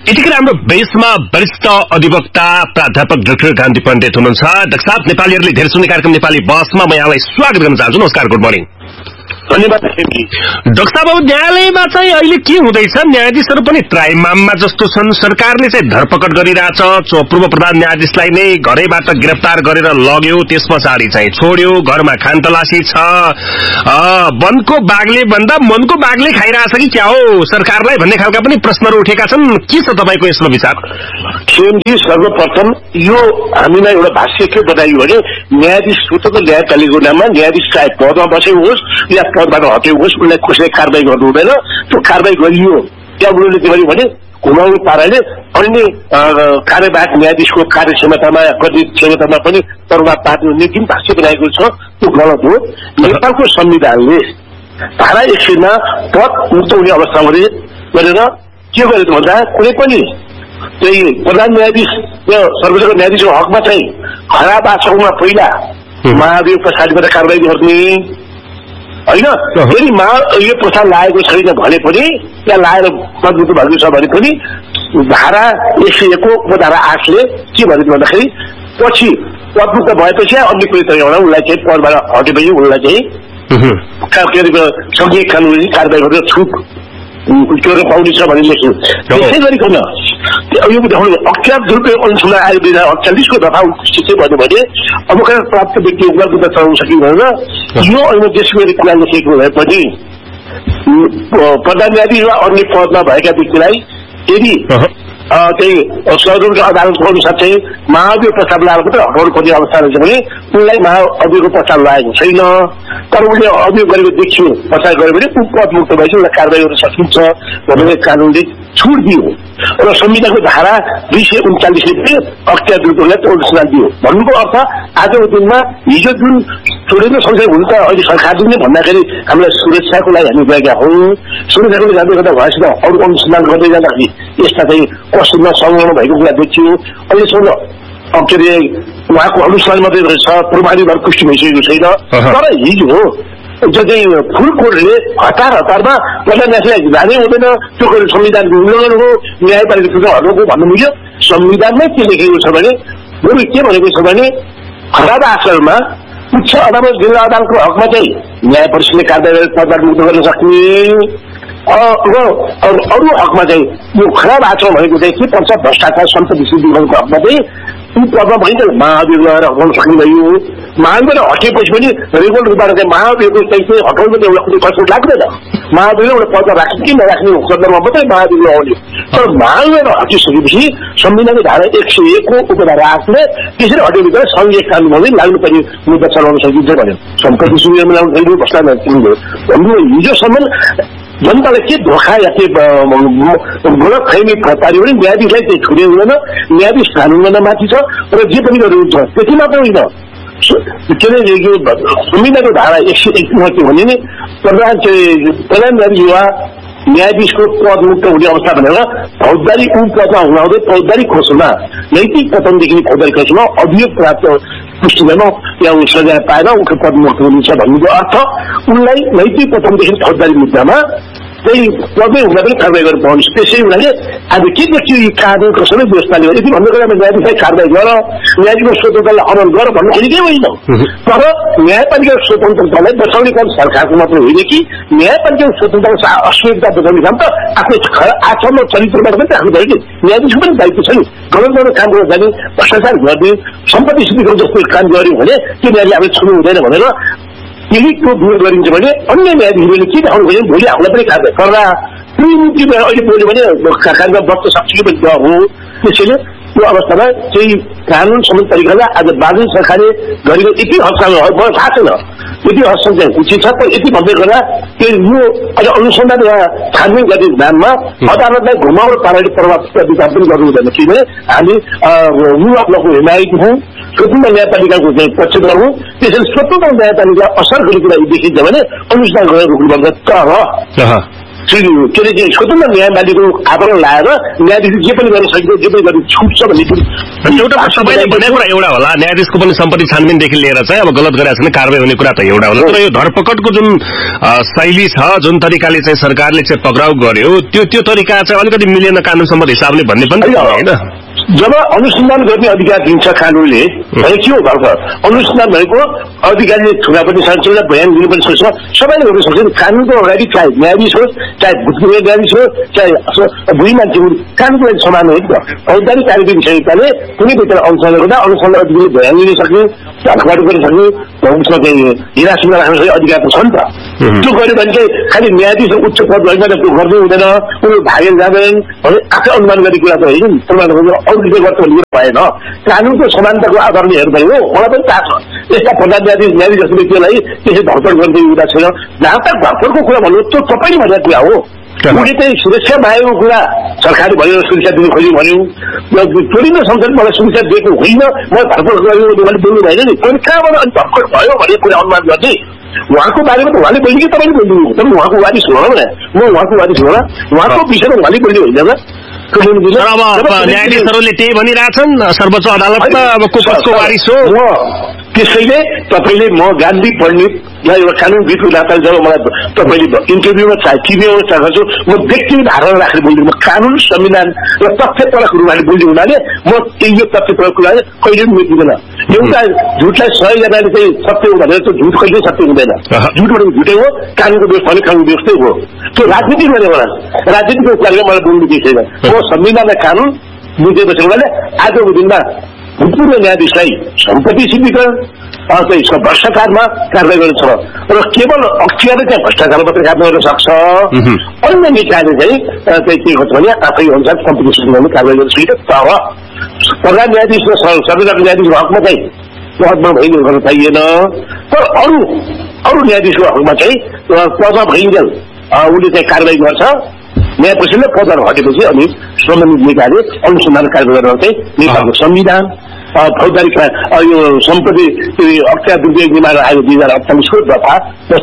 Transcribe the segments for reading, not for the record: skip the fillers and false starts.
यतिखेर हाम्रो बेसमा वरिष्ठ अधिवक्ता प्राध्यापक डाक्टर गान्धी पण्डित हुनुहुन्छ। डाक्टर साहब, नेपालीहरूले धेरै सुन्ने कार्यक्रम नेपाली बसमा म यहाँलाई स्वागत गर्न चाहन्छु। नमस्कार, गुड मर्निङ। धन्यवाद। डाक्टर साहब, अब न्यायालयमा चाहिँ अहिले के हुँदैछ? न्यायाधीशहरू पनि त्राइमाममा जस्तो छन्। सरकारले चाहिँ धरपकड गरिरहेछ। पूर्व प्रधान न्यायाधीशलाई नै घरैबाट गिरफ्तार गरेर लग्यो, त्यस पछाडि चाहिँ छोड्यो, घरमा खानतलासी छ। वनको बाघले भन्दा मनको बाघले खाइरहेछ कि क्या हो सरकारलाई भन्ने खालका पनि प्रश्नहरू उठेका छन्। के छ तपाईँको यसमा विचार? सीएमजी, सर्वप्रथम यो हामीलाई एउटा भाष्य के बताइयो भने न्यायाधीश स्वतन्त्र न्यायपालिकाको नाममा न्यायाधीश चाहे पदमा बसेको होस् या पदबाट हटेको होस्, उनलाई कसैले कारवाही गर्नु हुँदैन। त्यो कारवाही गरियो त्यहाँ उनीहरूले के गर्यो भने घुमाउने पाराले अन्य कार्यवाहक न्यायाधीशको कार्यक्षमतामा कति क्षमतामा पनि प्रभाव पार्ने हुने जुन भाष्य बनाएको छ त्यो गलत हो। नेपालको संविधानले धारा 100 मा पद मुक्त हुने अवस्था गरेर के गरेको भन्दा कुनै पनि त्यही प्रधान न्यायाधीश र सर्वोच्च न्यायाधीशको हकमा चाहिँ खराब आचरणमा पहिला महाभियोग पछाडिबाट कारवाही गर्ने होइन। यदि यो प्रस्ताव लागेको छैन भने पनि त्यहाँ लाएर पदमुक्त भएको छ भने पनि धारा 101 को धारा 8 ले के भनेको भन्दाखेरि पछि पदमुक्त भएपछि अन्य कुनै तरिकाबाट उनलाई चाहिँ पदबाट हटेपछि उनलाई चाहिँ संघीय कानुनी कारवाही गरेर छुट पाउने छ भन्ने लेख्यो। त्यसै गरिकन यो देखाउनु अख्तियार दुरुपयोग अनुसन्धान आयोग 2048 को दफा 29 चाहिँ भन्यो भने अवकाश प्राप्त व्यक्ति उपलब्धता चलाउन सकिँदैन। यो अहिले देशको कुरा लेखेको भए पनि प्रधान न्यायाधीश वा अन्य पदमा भएका व्यक्तिलाई यदि त्यही सर्वोच्च अदालतको अनुसार चाहिँ महाभियोग प्रस्ताव लगाएर मात्रै हटाउनु पर्ने अवस्था रहेछ भने उनलाई महाअभियोगको प्रस्ताव लागेको छैन। तर उनले अभियोग गरेको देखियो पछाडि गयो भने ऊ पदमुक्त भएपछि उनलाई कारवाही गर्न सकिन्छ भनेर कानुनले छुट दियो र संविधानको धारा 239 ले पनि अख्तियार दुरुपयोगलाई अनुसन्धान दियो। भन्नुको अर्थ आजको दिनमा हिजो जुन छोडेर संशय हुन्छ अहिले सरकारले नै भन्दाखेरि हामीलाई सुरक्षाको लागि हामी गएका हौँ। सुरक्षाको लागि जाँदै गर्दा भएपछि अरू अनुसन्धान गर्दै जाँदाखेरि यस्ता चाहिँ कसैमा संलग्न भएको कुरा देखियो। अहिलेसम्म के अरे उहाँको अनुसन्धान मात्रै रहेछ, प्रमाणित पुष्टि भइसकेको छैन। तर हिजो चाहिँ फुल कोर्टले हतारमा प्रधान न्यायाधीशलाई जानै हुँदैन, त्यो संविधानको उल्लङ्घन हो, न्यायपालिका हट्नुको भन्नु मिल्यो। संविधानमै के लेखेको छ भने बरु के भनेको छ भने खराब आचरणमा उच्च अदालत जिल्ला अदालतको हकमा चाहिँ न्याय परिषदले कारवाही गरेर पदबाट मुक्त गर्न सक्ने र अरू हकमा चाहिँ यो खराब आचरण भनेको चाहिँ के पर्छ भ्रष्टाचार सम्पत्ति सिद्धिको हकमा चाहिँ ती पदमा पनि महाभियोग लगाएर हटाउन सकिँदैन। महाभियोग हटेपछि पनि रेगुलर रूपबाट चाहिँ महाभियोगको चाहिँ हटाउनु एउटा कुनै कसरी लाग्दैन। महाभियोग एउटा पदमा राख्ने कि नराख्ने सन्दर्भमा मात्रै महाभियोग आउने। तर महाभियोग हटिसकेपछि संविधानको धारा 101 को उपधारा 8 ले त्यसरी हटेपछि संघीय कानुनमा पनि लाग्नुपर्ने मुद्दा चलाउन सकिन्छ भन्यो। सम्पत्ति सुविधा मिलाउनु सकिन्छ, भ्रष्टाचार हाम्रो हिजोसम्म जनतालाई के धोखा या के गलत फहमी पार्यो भने न्यायाधीशलाई चाहिँ छुने हुँदैन। न्यायाधीश कानुनमा माथि छ र जे पनि गर्नुहुन्छ त्यति मात्र होइन। के अरे यो संविधानको धारा 101 मा के भने नि प्रधान न्यायाधीश वा न्यायाधीशको पद मुक्त हुने अवस्था भनेर फौजदारी ऊ पदमा हुँदै फौजदारी कोषमा नैतिक पतनदेखि फौजदारी कोषमा अभियोग प्राप्त पुष्टिमा या सजाय पाएर उनको पद मुक्त हुनेछ भन्नुको अर्थ उनलाई नैतिक पतनदेखि फौजदारी मुद्दामा त्यही पदमै हुँदा पनि कारवाही गर्न पाउनु। त्यसै हुनाले आज के देखियो यी कानुनको सबै व्यवस्थाले यदि भन्ने बेलामा न्यायाधीशलाई कारवाही गर, न्यायाधीशको स्वतन्त्रतालाई हनन गर भन्नु खोजेकै होइन। तर न्यायपालिकाको स्वतन्त्रतालाई बचाउने काम सरकारको मात्र होइन कि न्यायपालिकाको स्वतन्त्रता अस्वीकृता बचाउने काम त आफ्नो आचरण चरित्रबाट पनि राख्नु भयो कि न्यायाधीशको पनि दायित्व छ नि। गलत गर्ने काम गर्न जाने, भ्रष्टाचार गर्ने, सम्पत्ति सिद्धिको जस्तो काम गर्यो भने त्यो न्यायले हामीले छुनु हुँदैन भनेर यही को विरोध गरिन्छ भने अन्य न्यायाधीशहरूले के देखाउनु भयो भोलि आफूलाई पनि कारवाही गर्दा त्रिमुक्ति अहिले बोल्यो भने कार्यक्रम बच्न सक्छ कि पनि हो। त्यसैले यो अवस्थामा चाहिँ कानुन सम्बन्धी तरिकाले आज बाजुन सरकारले गरेको यति हदसम्म मलाई थाहा छैन यति हदसम्म चाहिँ उचित छ। तर यति भन्दै गर्दा यो अहिले अनुसन्धान वा छानबिन गर्ने नाममा अदालतलाई घुमाउने पाराले प्रभाव विचार पनि गर्नु हुँदैन। किनभने हामी रुल अफ लको हिमायती हौँ, स्वतन्त्र न्यायपालिकाको चाहिँ पक्षधर हौँ। त्यसैले स्वतन्त्र न्यायपालिका असर गर्ने कुरा देखिन्छ भने अनुसन्धान गरेर रोक्नुपर्छ। तर के अरे स्वतन्त्र न्यायवादीको आवरण लाएर न्यायाधीश जे पनि गर्न सकिन्छ जे पनि गर्न छुट्छ भन्ने एउटा सबैले भनेको कुरा एउटा होला न्यायाधीशको पनि सम्पत्ति छानबिनदेखि लिएर चाहिँ अब गलत गरेको छैन कारबाही हुने कुरा त एउटा होला तर यो धरपकडको जुन शैली छ जुन तरिकाले चाहिँ सरकारले चाहिँ पक्राउ गर्यो त्यो तरिका चाहिँ अलिकति मिलेन कानून सम्मत हिसाबले भन्ने पनि होइन जब अनुसन्धान गर्ने अधिकार दिन्छ कानूनले भने के हो भएको अनुसन्धान भएको अधिकारीले छुरा पनि सक्छ बयान दिनु पनि सक्छ सबैले गर्न सक्छ कानूनको अगाडि चाहे न्यायाधीश होस् चाहे भूतपूर्व न्यायाधीश होस् चाहे बुढी मान्छे कानूनको लागि समान हो नि त औपचारिक कार्यविधि संहिताले कुनै भित्र अनुसन्धान गर्दा अनुसन्धान अधिकारीले बयान दिन सक्ने अखबार गर्न सक्ने उसमा चाहिँ हिरासतमा राख्न सक्ने अधिकार त छ नि त त्यो गर्यो भने चाहिँ खालि न्यायाधीश उच्च पद भएमा त्यो गर्दै हुँदैन उनीहरू भागेर जाँदैन भने आफै अनुमान गर्ने कुरा त होइन प्रमाण अरूले गर्छ भन्ने भएन कानूनको समानताको आधारले हेर्दै हो मलाई पनि थाहा छ यस्ता प्रधान न्यायाधीश जस्तो व्यक्तिलाई त्यसै धरपकड गर्दै हुँदा छैन जहाँ तक धरपकडको कुरा भन्नु त्यो तपाईँले भनेको कुरा हो उसले चाहिँ सुरक्षा मागेको कुरा सरकारले भन्यो सुरक्षा दिनु खोज्यो भन्यो टोलिन संसदले मलाई सुरक्षा दिएको होइन म धरपकड गर्यो उहाँले बोल्नु भएन नि कोही कहाँबाट अनि धरपकड भयो भन्ने कुरा अनुमान गर्ने उहाँको बारेमा त उहाँले बोल्ने कि तपाईँले बोल्नु तर उहाँको वारिस होला न म उहाँको वारिस होला उहाँको विषयमा उहाँले बोल्ने होइन अब न्यायाधीशहरूले त्यही भनिरहेछन् सर्वोच्च अदालतमा अब को कसको वारिस हो त्यसैले तपाईँले म गान्धी पण्डित या एउटा कानूनविदको नाताले जब मलाई तपाईँले इन्टरभ्यूमा चाहे टिभीमा चाहन्छु म व्यक्ति धारणा राखेर बोल्दिनँ म कानून संविधान र तथ्यपरक रूपमा बोल्ने हुनाले म यो तथ्यपरक कुराले कहिले पनि मेटिँदैन एउटा झुटलाई 100 जनाले चाहिँ सत्य हो भनेर त्यो झुट कहिले सत्य हुँदैन झुट भनेको झुटै हो कानूनको व्यवस्था पनि कानून व्यवस्थै हो त्यो राजनीति भने मलाई राजनीतिको कुराले मलाई बोल्नु दिइसकेन म संविधान र कानून बुझेपछि उनीहरूले आजको दिनमा भूतपूर्व न्यायाधीशलाई सम्पत्ति सिद्धिकरण चाहिँ भ्रष्टाचारमा कारवाही गर्न छ र केवल अख्तियारले चाहिँ भ्रष्टाचार मात्रै कारवाही गर्न सक्छ अन्य निकायले चाहिँ के गर्छ भने आफै अनुसार कम्पिटिसन गर्ने कारवाही गर्न सकिन्छ तर प्रधान न्यायाधीश र संविधान न्यायाधीशको हकमा चाहिँ पदमा भइदिनु गर्न पाइएन तर अरू न्यायाधीशको हकमा चाहिँ पदमा भइन्जेल उसले चाहिँ कारवाही गर्छ न्यायपरिषदले पदबाट हटेपछि अनि सम्बन्धित निकायले अनुसन्धान कार्य गर्न चाहिँ नेपालको संविधान फौजदारी यो सम्पत्ति अख्तियार दुर्व्यय नियम आयो 2048को दफा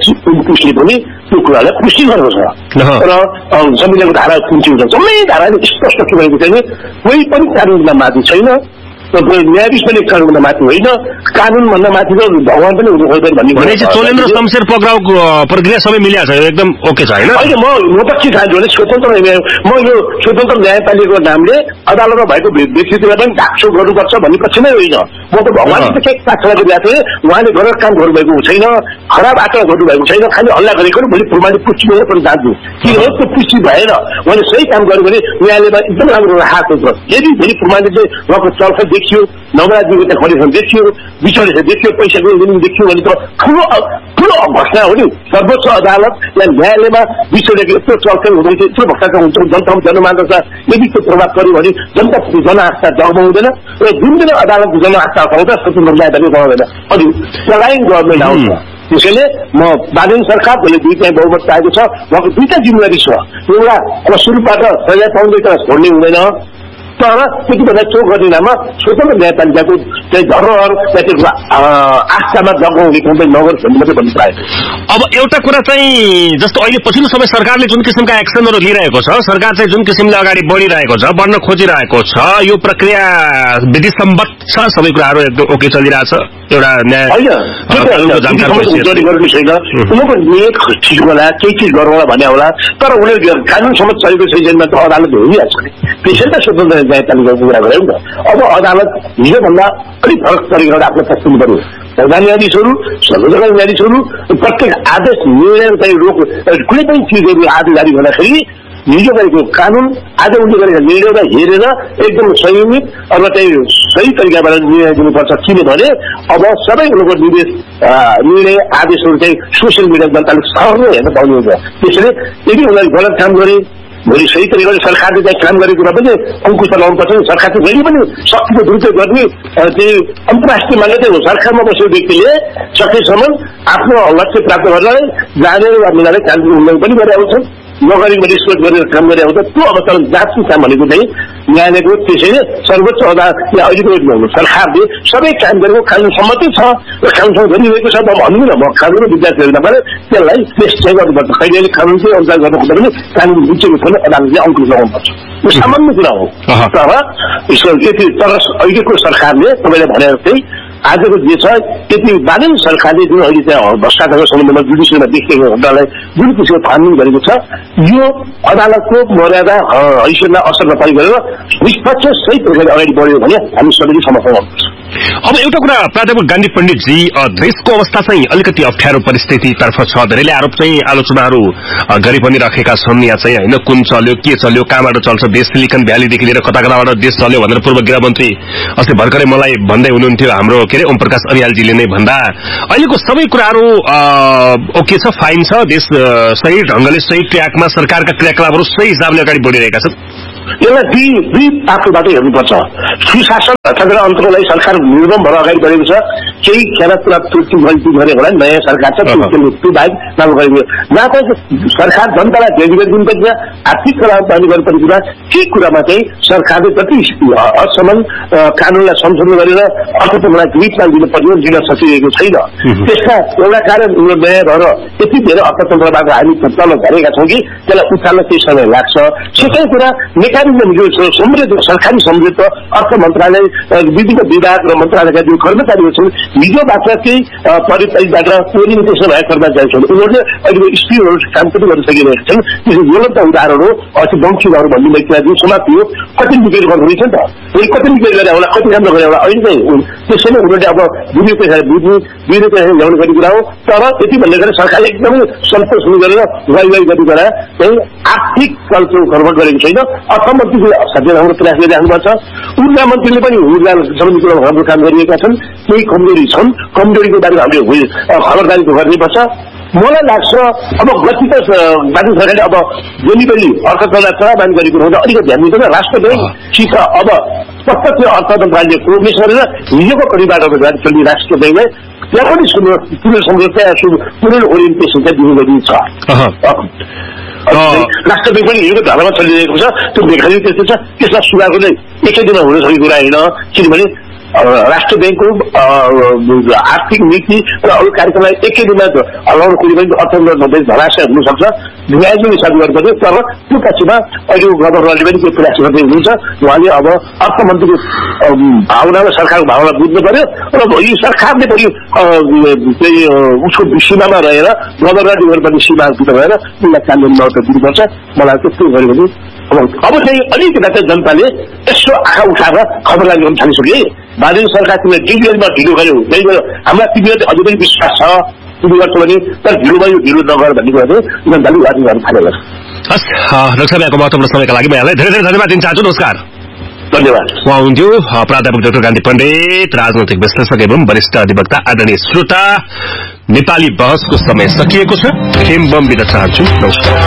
29ले पनि त्यो कुरालाई पुष्टि गरेको छ र संविधानको धारा 29 सबै धाराले स्पष्ट के भनेको चाहिँ कोही पनि कानूनभन्दा माथि छैन न्यायाधीश पनि कानूनभन्दा माथि होइन कानूनभन्दा माथि त भगवान पनि हुनु सक्दैन भन्ने चोलेन्द्र शमशेर पक्राउको प्रक्रिया सबै मिलेको छ एकदम ओके छ होइन म त के चाहन्छु भने स्वतन्त्र म यो स्वतन्त्र न्यायपालिकाको नामले अदालतमा भएको व्यक्तित्वलाई पनि ढाकछोप गर्नुपर्छ भन्ने पछि नै होइन म त भगवानले त के पाठशाला गरिरहेको थिएँ उहाँले गरेर काम गर्नुभएको छैन खराब आचरण गर्नुभएको छैन खालि हल्ला गरेको भोलि प्रमाणित पुष्टि गरेर पनि जान्छु किन हो त्यो पुष्टि भएन उहाँले सही काम गर्यो भने न्यायालयमा एकदम राम्रो राहत हुन्छ यदि भोलि प्रमाणित चाहिँ उहाँको चलखल देखियो नवराजीको त्यहाँ खरिद देखियो विचलित देखियो पैसाको लेनदेन देखियो भने त ठुलो घटना हो नि सर्वोच्च अदालत या न्यायालयमा विचलित यत्रो चलखेल हुँदैछ यत्रो भ्रष्टाचार हुन्छ जनतामा जनमानस यदि त्यो प्रभाव पर्यो भने जनताप्रति जनआस्था जगाउँदैन र जुन दिन अदालतको जनआस्था पाउँछ स्वतन्त्र न्यायपालिका पाउँदैन अनि चलाइन गभर्मेन्ट आउँछ त्यसैले म बादेन सरकारले दुईटा बहुमत पाएको छ उहाँको दुईटा जिम्मेवारी छ एउटा अब सुरुबाट सजाय पाउँदै त छोड्ने हुँदैन तर त्यति बेला चोक गर्ने नाममा स्वतन्त्र न्यायपालिकाको चाहिँ धरोहर आस्थामा जगाउने कम्प्लेन नगरोस् भन्ने मात्रै भन्नु पाएको अब एउटा कुरा चाहिँ जस्तो अहिले पछिल्लो समय सरकारले जुन किसिमका एक्सनहरू लिइरहेको छ सरकार चाहिँ जुन किसिमले अगाडि बढिरहेको छ बढ्न खोजिरहेको छ यो प्रक्रिया विधिसम्मत छ सबै कुराहरू एकदम ओके चलिरहेछ एउटा गर्नु छैन उनीहरूको नियत ठिक होला केही चिज गरौँ होला भन्ने होला तर उनीहरू कानून सम्मत चलेको छैन त अदालत भइहाल्छ नि त्यसैले त स्वतन्त्र न्यायपालिकाको कुरा गऱ्यौँ नि अब अदालत हिजोभन्दा अलिक फरक तरिकाबाट आफ्नो प्रस्तुत गर्यो प्रधान न्यायाधीशहरू सर्वोच्च न्यायाधीशहरू प्रत्येक आदेश निर्णय चाहिँ रोक कुनै पनि चिजहरू आदेश जारी गर्दाखेरि हिजो गरेको कानून आज उनले गरेका निर्णयलाई हेरेर एकदम संयमित अब चाहिँ सही तरिकाबाट निर्णय दिनुपर्छ किनभने अब सबै उनीहरूको निर्णय आदेशहरू चाहिँ सोसियल मिडिया जनताले सहजै हेर्न पाउने हुन्छ त्यसैले यदि उनीहरूले गलत काम गरे भोलि सही तरिकाले सरकारले चाहिँ काम गरेको कुरा पनि अङ्कुश लगाउनुपर्छ सरकार चाहिँ जहिले पनि शक्तिको दुरुपयोग गर्ने चाहिँ अन्तर्राष्ट्रिय मान्यता हो सरकारमा बसेको व्यक्तिले सकेसम्म आफ्नो लक्ष्य प्राप्त गर्न जानेर वा मिलाएर काम उल्लङ्घन पनि गरिरहेको छन् नगरिकबाट स्कोर गरेर काम गरेर आउँदा त्यो अवस्थामा जाँचको काम भनेको चाहिँ न्यायालयको त्यसैले सर्वोच्च अदालतले अहिलेको सरकारले सबै काम गरेको कानुन सम्मतै छ र कानुन गरिरहेको छ भन्नु न म कानुन विद्यार्थीहरू तपाईँले त्यसलाई टेस्ट चाहिँ गर्नुपर्छ कहिले कानुन चाहिँ अनुसार गर्नु खोज्दा पनि कानुन बुझेको छैन अदालतले अङ्कुश लगाउनुपर्छ यो सामान्य कुरा हो तर अहिलेको सरकारले तपाईँले भने जस्तै आजको जे छ त्यति बादै सरकारले जुन अहिले चाहिँ भ्रष्टाचारको सम्बन्धमा जुडिसियलमा देखिएको घटनालाई जुन किसिमको छानबिन गरेको छ यो अदालतको मर्यादा हैसियतलाई असर नपारी गरेर निष्पक्ष सही प्रकारले अगाडि बढ्यो भने हामी सबैले समर्थन गर्नुपर्छ। अब एउटा कुरा प्राध्यापक गान्धी पण्डितजी देशको अवस्था चाहिँ अलिकति अप्ठ्यारो परिस्थितितर्फ छ धेरै आरोप चाहिँ आलोचनाहरू गरि पनि राखेका छन् यहाँ चाहिँ होइन कुन चल्यो के चल्यो कहाँबाट चल्छ देश सिलिकन भ्यालीदेखि लिएर कता कताबाट देश चल्यो भनेर पूर्व गृहमन्त्री अस्ति भर्खरै मलाई भन्दै हुनुहुन्थ्यो हाम्रो के अरे ओम प्रकाश अरियालजीले नै भन्दा अहिलेको सबै कुराहरू ओके छ फाइन छ देश सही ढंगले सही ट्र्याकमा सरकारका क्रियाकलापहरू सही हिसाबले अगाडि बढिरहेका छन् यसलाई दुई पाटोबाट हेर्नुपर्छ सुशासन अर्थात् अन्तर्गतलाई सरकार निर्गम भएर अगाडि बढेको छ केही खेलापुरा त्रुटि गल्ती गरे होला नयाँ सरकार छ त्यो बाहेक काम गरेको जहाँ चाहिँ सरकार जनतालाई डेलिभर दिनुपर्छ आर्थिक कलाबानी गर्नुपर्ने कुरा के कुरामा चाहिँ सरकारले जति असम्म कानुनलाई संशोधन गरेर अर्थतन्त्रलाई ग्रिपमा दिनुपर्ने दिन सकिरहेको छैन त्यसका एउटा कारण नयाँ भएर यति धेरै अर्थतन्त्रबाट हामी तल झरेका छौँ कि त्यसलाई उचाल्न केही समय लाग्छ सेकेन्ड कुरा मेकानिजम यो सरकारी संयुक्त अर्थ मन्त्रालय विभिन्न विभाग र मन्त्रालयका जो कर्मचारीहरू छन् हिजोबाट केही परिपाटीबाट कोरिङ त्यसो भएका कर्मचारी छन् उनीहरूले अहिले स्पिडहरू काम पनि गर्न सकिरहेका छन् त्यसको ज्वलन्त उदाहरणहरू अस्ति वंशीहरू भन्ने व्यक्तिलाई जुन समाप्त थियो कति निकेट गर्नुहुनेछ नि त उनी कति निकेट गरे होला कति राम्रो गरे होला अहिले चाहिँ त्यसैले उनीहरूले अब बुझ्ने पैसा ल्याउने गर्ने कुरा हो तर यति भन्ने गरे सरकारले एकदमै सन्तोष हुने गरेर वाइ गर्ने कुरा चाहिँ आर्थिक कल्चर गडबड गरेको छैन अर्थमन्त्रीले सचेत राम्रो प्रयास गरिराख्नु छ ऊर्जा मन्त्रीले पनि ऊर्जा सम्बन्धी कुरा राम्रो काम गरिरहेका छन् केही कमजोरी छन् कमजोरीको बारेमा हामीले खबरदारी गर्नुपर्छ मलाई लाग्छ अब गति त बाटो सरकारले अब जेनी अर्थतन्त्रलाई चलाबानी गरेको हुँदा अलिकति ध्यान दिँदैन राष्ट्र ब्याङ्क ठिक छ अब प्रत्यक्ष अर्थतन्त्रले प्रोग्रेस गरेर हिजोको परिवारबाट जारी चल्ने राष्ट्र ब्याङ्कलाई त्यहाँ पनि पुनः सम्झौता पुनः ओरिएन्टेसन चाहिँ दिनु गरिन्छ राष्ट्र ब्याङ्क पनि हिजोको धारामा चलिरहेको छ त्यो मेकानिजम त्यस्तो छ त्यसलाई सुधारको नै एकै दिनमा हुन सक्ने कुरा होइन किनभने राष्ट्र ब्याङ्कको आर्थिक नीति र अरू कार्यक्रमलाई एकै दिनमा हल्लाउन कुनै पनि अर्थतन्त्र धराशय हुन सक्छ न्यायको हिसाब गर्नुपर्छ तर त्यो पछिमा अहिलेको गभर्नरले पनि त्यो प्रयास गर्दै हुनुहुन्छ उहाँले अब अर्थमन्त्रीको भावनामा सरकारको भावना बुझ्नु पर्यो र यो सरकारले पनि उसको सीमामा रहेर गभर्नरले गर्नुपर्ने सीमाभित्र रहेर उसलाई कानुन महत्त्व दिनुपर्छ मलाई त्यस्तो गर्यो भने अब चाहिँ अलिकति चाहिँ जनताले यसो आँखा उठाएर खबरदारी गर्न थालिसके बाजेको सरकार तिमीले डिभिजनमा ढिलो गर्यो हाम्रा तिमीले अझै पनि विश्वास छ तिमी गर्छौ भने तर ढिलोमा यो ढिलो नगर भन्ने कुरा चाहिँ जनताले वार्ता गर्न थालेको छ। हस् डाक्टर साहबको महत्त्वपूर्ण समयका लागि म यहाँलाई धेरै धेरै धन्यवाद दिन चाहन्छु। नमस्कार। धन्यवाद। उहाँ हुन्थ्यो प्राध्यापक डाक्टर गान्धी पण्डित राजनैतिक विश्लेषक एवं वरिष्ठ अधिवक्ता। आदरणीय श्रोता नेपाली बहसको समय सकिएको छ। खेम बम बिदा चाहन्छु। नमस्कार।